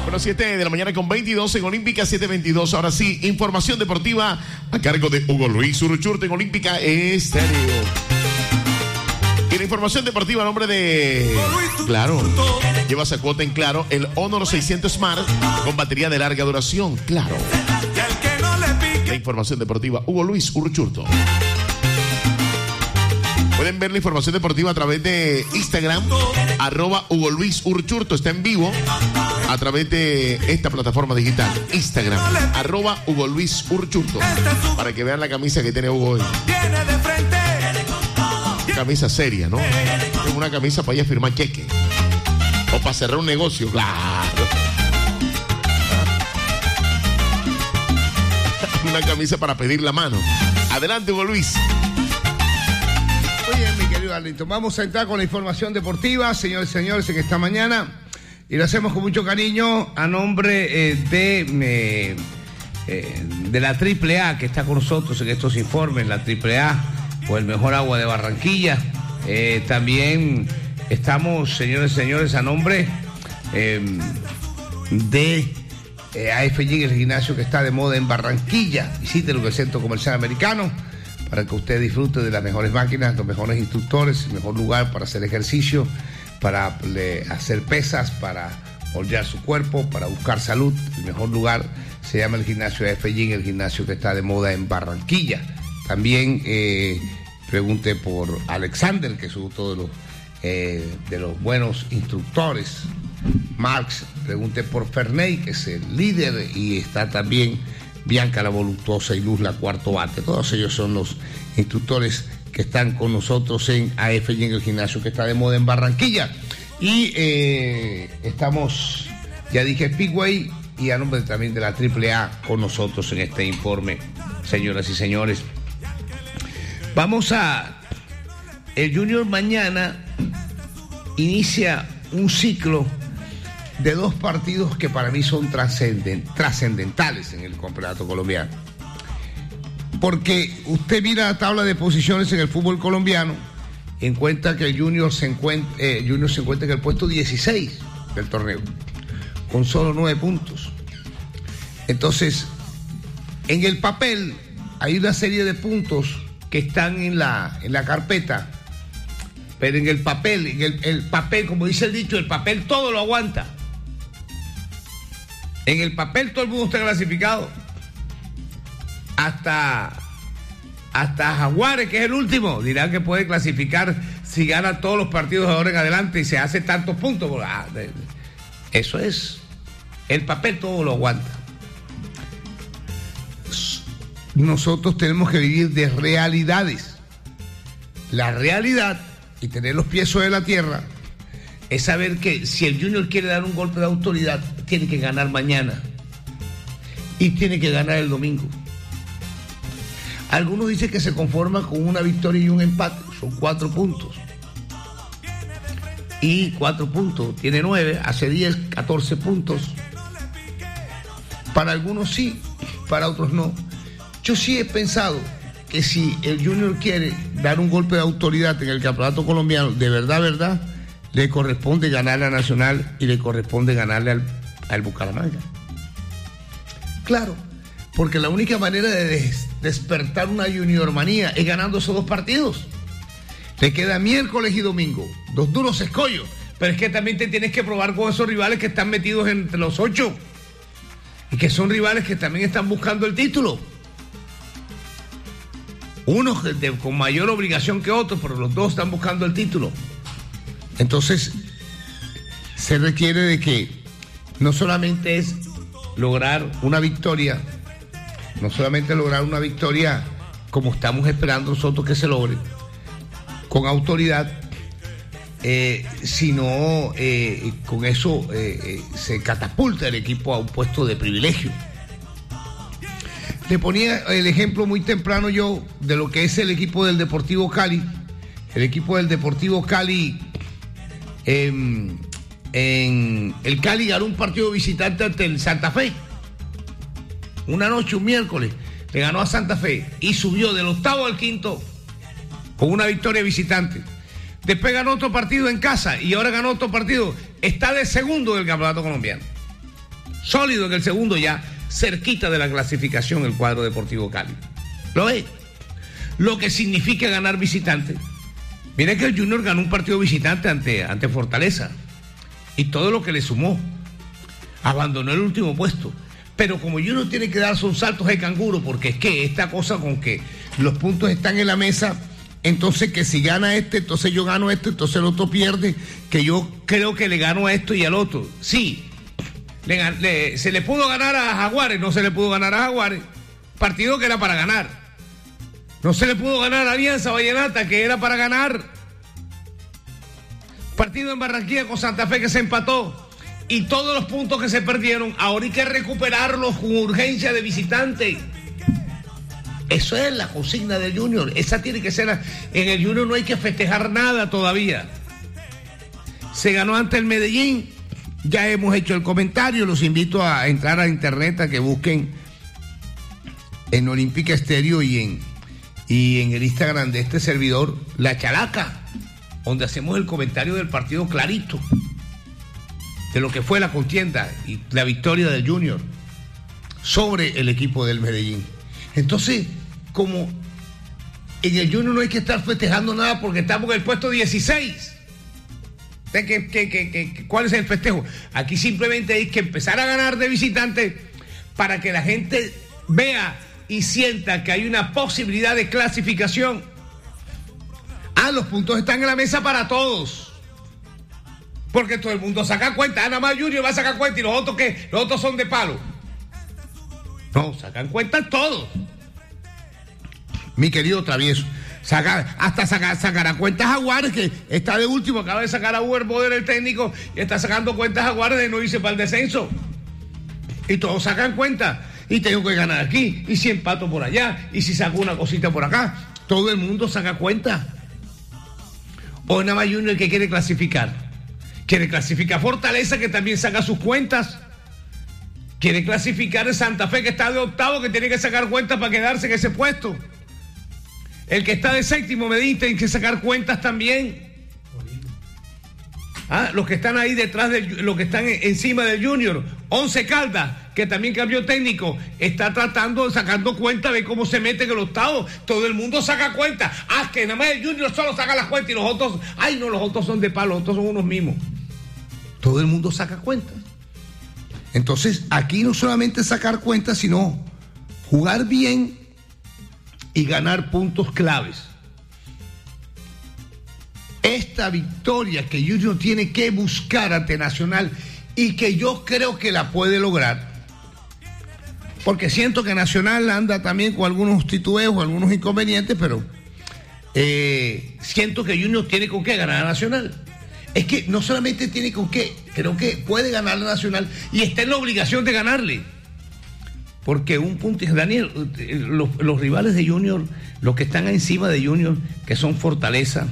Bueno, 7 de la mañana con 22 en Olímpica, 7:22. Ahora sí, información deportiva a cargo de Hugo Luis Uruchurtu en Olímpica Estéreo. Y la información deportiva a nombre de Claro. Llevas a cuota en Claro el Honor 600 Smart con batería de larga duración. Claro. La información deportiva, Hugo Luis Uruchurtu. Pueden ver la información deportiva a través de Instagram, @Hugo Luis Uruchurtu. Está en vivo a través de esta plataforma digital, Instagram, @Hugo Luis Uruchurtu, para que vean la camisa que tiene Hugo hoy. Camisa seria, ¿no? Es una camisa para ir a firmar cheque o para cerrar un negocio, claro. Una camisa para pedir la mano. Adelante, Hugo Luis. Muy bien, mi querido Arlito. Vamos a entrar con la información deportiva, señores y señores, en esta mañana. Y lo hacemos con mucho cariño a nombre de la AAA, que está con nosotros en estos informes, la AAA, por el mejor agua de Barranquilla. También estamos, señores y señores, a nombre de AFG, el gimnasio que está de moda en Barranquilla. Visítelo en el Centro Comercial Americano para que usted disfrute de las mejores máquinas, los mejores instructores, el mejor lugar para hacer ejercicio, para hacer pesas, para moldear su cuerpo, para buscar salud. El mejor lugar se llama el gimnasio de AFG, el gimnasio que está de moda en Barranquilla. También pregunte por Alexander, que es uno de los buenos instructores. Marx, pregunte por Ferney, que es el líder, y está también Bianca la Voluptuosa y Luz la Cuarto Bate. Todos ellos son los instructores que están con nosotros en AFG, en el gimnasio que está de moda en Barranquilla. Y estamos, ya dije, Speedway, y a nombre también de la AAA con nosotros en este informe, señoras y señores. El Junior mañana inicia un ciclo de 2 partidos que para mí son trascendentales en el campeonato colombiano. Porque usted mira la tabla de posiciones en el fútbol colombiano, encuentra que el Junior se encuentra en el puesto 16 del torneo, con solo 9 puntos. Entonces, en el papel hay una serie de puntos que están en la carpeta, pero en el papel, como dice el dicho, el papel todo lo aguanta. En el papel todo el mundo está clasificado. Hasta Jaguares, que es el último, dirá que puede clasificar si gana todos los partidos de ahora en adelante y se hace tantos puntos. Eso es. El papel todo lo aguanta. Nosotros tenemos que vivir de realidades. La realidad, y tener los pies sobre la tierra, es saber que si el Junior quiere dar un golpe de autoridad, tiene que ganar mañana y tiene que ganar el domingo. Algunos dicen que se conforma con una victoria y un empate, son 4 puntos. Y 4 puntos, tiene 9, hace 10, 14 puntos. Para algunos sí, para otros no. Yo sí he pensado que si el Junior quiere dar un golpe de autoridad en el campeonato colombiano, de verdad, le corresponde ganarle a Nacional y le corresponde ganarle al Bucaramanga. Claro, porque la única manera de despertar una juniormanía es ganando esos 2 partidos. Te queda miércoles y domingo, 2 duros escollos, pero es que también te tienes que probar con esos rivales que están metidos entre los 8 y que son rivales que también están buscando el título. Unos con mayor obligación que otros, pero los 2 están buscando el título. Entonces, se requiere de que no solamente es lograr una victoria, como estamos esperando nosotros que se logre, con autoridad, sino con eso se catapulta el equipo a un puesto de privilegio. Le ponía el ejemplo muy temprano yo de lo que es el equipo del Deportivo Cali. El equipo del Deportivo Cali, el Cali ganó un partido visitante ante el Santa Fe. Una noche, un miércoles, le ganó a Santa Fe y subió del 8º al 5º con una victoria visitante. Después ganó otro partido en casa y ahora ganó otro partido. Está de segundo del campeonato colombiano. sólido en el segundo, ya cerquita de la clasificación el cuadro Deportivo Cali. ¿Lo ve? Lo que significa ganar visitante. Mira que el Junior ganó un partido visitante ante Fortaleza y todo lo que le sumó. Abandonó el último puesto. Pero como Junior tiene que darse un salto de canguro, porque es que esta cosa con que los puntos están en la mesa, entonces que si gana este, entonces yo gano este, entonces el otro pierde, que yo creo que le gano a esto y al otro. Sí, se le pudo ganar a Jaguares, no se le pudo ganar a Jaguares, partido que era para ganar. No se le pudo ganar a Alianza Vallenata, que era para ganar. Partido en Barranquilla con Santa Fe que se empató. Y todos los puntos que se perdieron, ahora hay que recuperarlos con urgencia de visitante. Eso es la consigna del Junior. Esa tiene que ser. En el Junior no hay que festejar nada todavía. Se ganó ante el Medellín. Ya hemos hecho el comentario. Los invito a entrar a internet, a que busquen en Olímpica Estéreo y en el Instagram de este servidor, La Chalaca, donde hacemos el comentario del partido clarito, de lo que fue la contienda y la victoria del Junior sobre el equipo del Medellín. Entonces, como en el Junior no hay que estar festejando nada porque estamos en el puesto 16. ¿Cuál es el festejo? Aquí simplemente hay que empezar a ganar de visitante para que la gente vea y sienta que hay una posibilidad de clasificación. Los puntos están en la mesa para todos. Porque todo el mundo saca cuenta. Nada más Junior va a sacar cuenta y los otros ¿qué? Los otros son de palo. No, sacan cuenta todos. Mi querido Travieso. Sacará cuentas Jaguares, que está de último, acaba de sacar a Uber Boder, el técnico, y está sacando cuentas Jaguares de no irse para el descenso. Y todos sacan cuenta. Y tengo que ganar aquí, y si empato por allá, y si saco una cosita por acá. Todo el mundo saca cuenta. O nada más Junior que quiere clasificar. Quiere clasificar Fortaleza, que también saca sus cuentas. Quiere clasificar el Santa Fe, que está de octavo, que tiene que sacar cuentas para quedarse en ese puesto. El que está de séptimo, Medellín, tiene que sacar cuentas también. Los que están ahí detrás, los que están encima del Junior. Once Caldas, que también cambió técnico, está sacando cuenta de cómo se mete en el octavo. Todo el mundo saca cuenta. Que nada más el Junior solo saca las cuentas y los otros, los otros son de palo, los otros son unos mismos. Todo el mundo saca cuentas. Entonces, aquí no solamente sacar cuentas, sino jugar bien y ganar puntos claves. Esta victoria que Junior tiene que buscar ante Nacional y que yo creo que la puede lograr, porque siento que Nacional anda también con algunos titubeos, algunos inconvenientes, pero siento que Junior tiene con qué ganar a Nacional. Es que no solamente tiene con qué, creo que puede ganar a Nacional y está en la obligación de ganarle. Porque un punto, Daniel, los rivales de Junior, los que están encima de Junior, que son Fortaleza,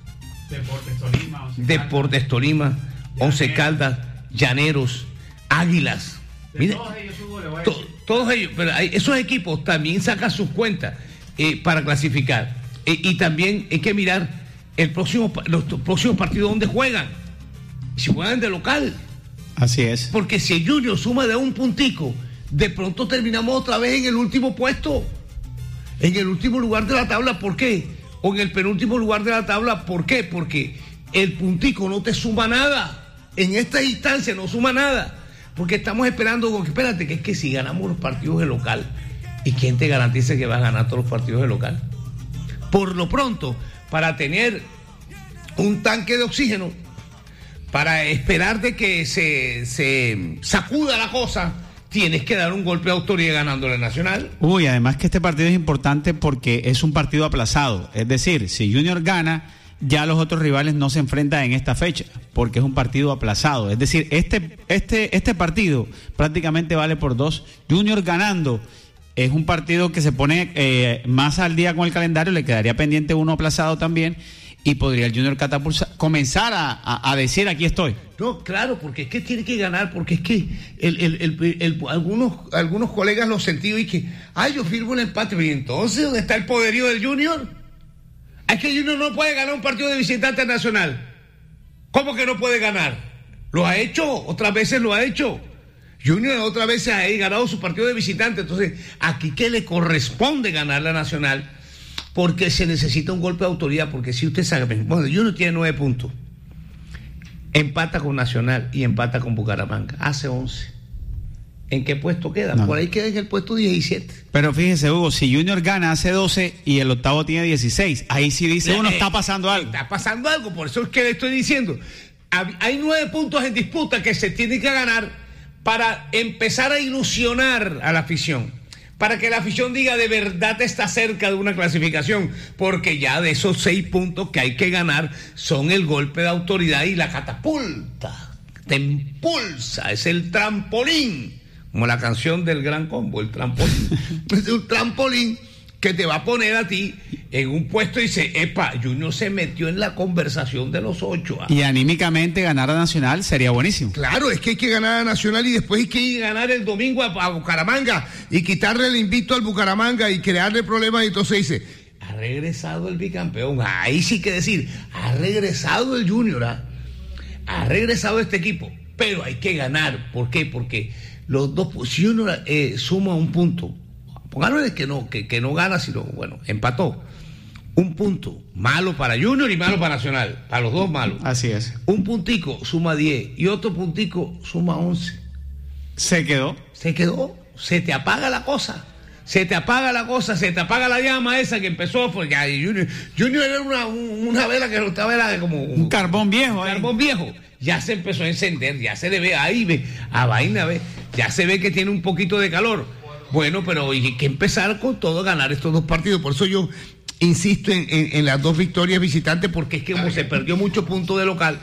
Deportes Tolima, Once Caldas, Llaneros, Águilas. Mira, todos ellos, pero esos equipos también sacan sus cuentas para clasificar. Y también hay que mirar los próximos partidos donde juegan. Si juegan de local. Así es. Porque si el Junior suma de un puntico, de pronto terminamos otra vez en el último puesto, en el último lugar de la tabla. ¿Por qué? O en el penúltimo lugar de la tabla. ¿Por qué? Porque el puntico no te suma nada. En esta instancia no suma nada. Porque estamos esperando, espérate, que es que si ganamos los partidos de local, ¿y quién te garantiza que vas a ganar todos los partidos de local? Por lo pronto, para tener un tanque de oxígeno, para esperar de que se sacuda la cosa, tienes que dar un golpe de autoridad ganándole al Nacional. Además que este partido es importante porque es un partido aplazado. Es decir, si Junior gana, ya los otros rivales no se enfrentan en esta fecha, porque es un partido aplazado. Es decir, este partido prácticamente vale por dos. Junior ganando es un partido que se pone más al día con el calendario, le quedaría pendiente uno aplazado también, y podría el Junior comenzar a decir aquí estoy. No, claro, porque es que tiene que ganar, porque es que algunos colegas lo sentido y que, yo firmo el empate, y entonces ¿dónde está el poderío del Junior? Es que el Junior no puede ganar un partido de visitante nacional. ¿Cómo que no puede ganar? Lo ha hecho, otras veces lo ha hecho. Junior otra vez ha ganado su partido de visitante, entonces aquí que le corresponde ganar la Nacional, porque se necesita un golpe de autoridad, porque si usted sabe, bueno, Junior tiene 9 puntos, empata con Nacional y empata con Bucaramanga, hace 11. ¿En qué puesto queda? No. Por ahí queda en el puesto 17. Pero fíjese, Hugo, si Junior gana hace 12 y el octavo tiene 16, ahí sí dice uno, está pasando algo. Está pasando algo, por eso es que le estoy diciendo. Hay 9 puntos en disputa que se tienen que ganar para empezar a ilusionar a la afición. Para que la afición diga de verdad está cerca de una clasificación. Porque ya de esos 6 puntos que hay que ganar son el golpe de autoridad y la catapulta. Te impulsa, es el trampolín. Como la canción del Gran Combo, el trampolín. Es un trampolín que te va a poner a ti en un puesto y dice, epa, Junior se metió en la conversación de los 8. Y anímicamente ganar a Nacional sería buenísimo. Claro, es que hay que ganar a Nacional y después hay que ganar el domingo a Bucaramanga y quitarle el invicto al Bucaramanga y crearle problemas. Y entonces dice, ha regresado el bicampeón. Ahí sí que decir, ha regresado el Junior, ha regresado este equipo. Pero hay que ganar. ¿Por qué? Porque los dos, si uno suma un punto, pongámosle que no gana, sino, bueno, empató. Un punto, malo para Junior y malo para Nacional, para los dos malos. Así es. Un puntico suma 10 y otro puntico suma 11. Se quedó. Se te apaga la cosa. Se te apaga la llama esa que empezó, porque Junior era una vela que estaba como un carbón viejo. Carbón viejo. Ya se empezó a encender, ya se le ve ahí, ve, a vaina, ve, ya se ve que tiene un poquito de calor. Bueno, pero hay que empezar con todo a ganar estos 2 partidos. Por eso yo insisto en las 2 victorias visitantes, porque es que como se perdió mucho punto de local,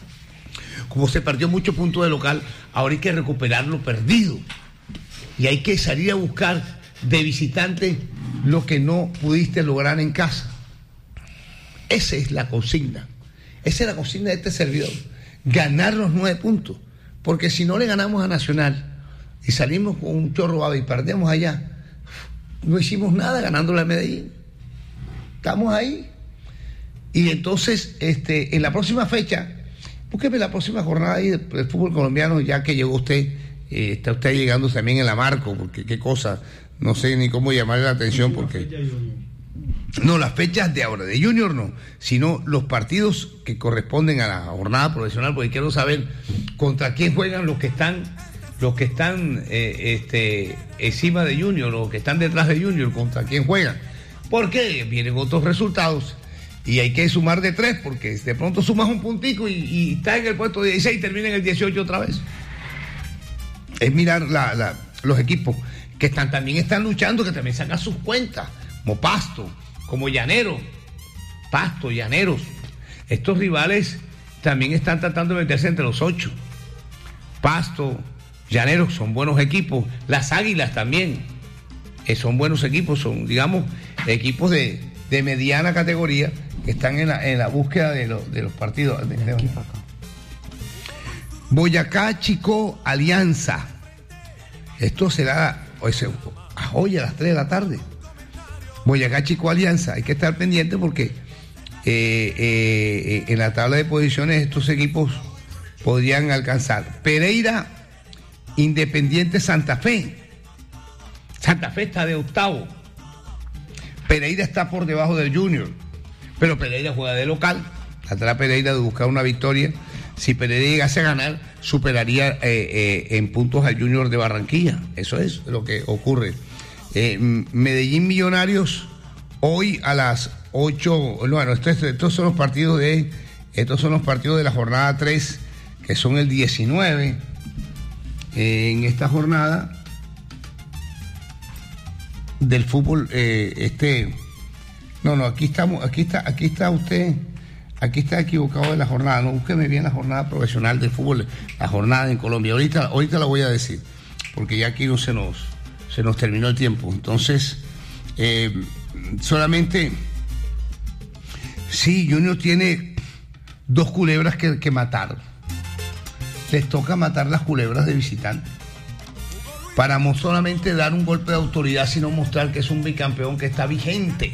ahora hay que recuperar lo perdido. Y hay que salir a buscar de visitante lo que no pudiste lograr en casa. Esa es la consigna. Esa es la consigna de este servidor. Ganar los 9 puntos. Porque si no le ganamos a Nacional y salimos con un chorro y perdemos allá, no hicimos nada ganándole a Medellín. Estamos ahí. Y entonces, en la próxima fecha, búsqueme la próxima jornada ahí del fútbol colombiano, ya que llegó usted, está usted llegando también en la Marco, porque qué cosa, no sé ni cómo llamarle la atención, porque... No, las fechas de ahora, de Junior no, sino los partidos que corresponden a la jornada profesional, porque quiero saber contra quién juegan los que están encima de Junior, los que están detrás de Junior, contra quién juegan. Porque vienen otros resultados y hay que sumar de 3, porque de pronto sumas un puntico y está en el puesto 16 y termina en el 18 otra vez. Es mirar los equipos que también están luchando, que también sacan sus cuentas, como Pasto, como Llaneros. Estos rivales también están tratando de meterse entre los 8. Pasto, Llaneros son buenos equipos. Las Águilas también son buenos equipos, son, digamos, equipos de mediana categoría que están en la búsqueda de los partidos. Boyacá, Chico, Alianza. Esto será hoy a las 3 de la tarde. Boyacá, Chico, Alianza. Hay que estar pendiente porque en la tabla de posiciones estos equipos podrían alcanzar. Pereira, Independiente, Santa Fe. Santa Fe está de 8º. Pereira está por debajo del Junior, pero Pereira juega de local. Tratará Pereira de buscar una victoria. Si Pereira llegase a ganar, superaría en puntos al Junior de Barranquilla. Eso es lo que ocurre. Medellín, Millonarios, hoy a las 8. Bueno, estos son los partidos de la jornada 3, que son el 19. En esta jornada del fútbol, aquí está equivocado de la jornada. No, búsqueme bien la jornada profesional del fútbol, la jornada en Colombia. Ahorita la voy a decir, porque ya aquí no se nos terminó el tiempo. Entonces, solamente, sí, Junior tiene 2 culebras que matar. Les toca matar las culebras de visitante, para no solamente dar un golpe de autoridad, sino mostrar que es un bicampeón que está vigente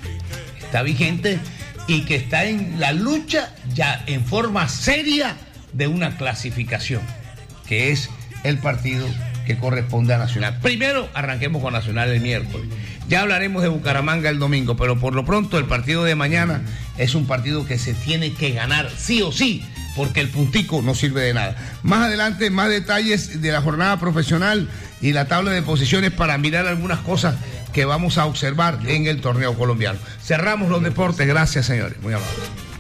y que está en la lucha ya en forma seria de una clasificación, que es el partido que corresponde a Nacional. Primero arranquemos con Nacional el miércoles. Ya hablaremos de Bucaramanga el domingo, pero por lo pronto el partido de mañana es un partido que se tiene que ganar sí o sí, porque el puntico no sirve de nada. Más adelante, más detalles de la jornada profesional y la tabla de posiciones para mirar algunas cosas que vamos a observar en el torneo colombiano. Cerramos los deportes. Gracias, señores. Muy amables.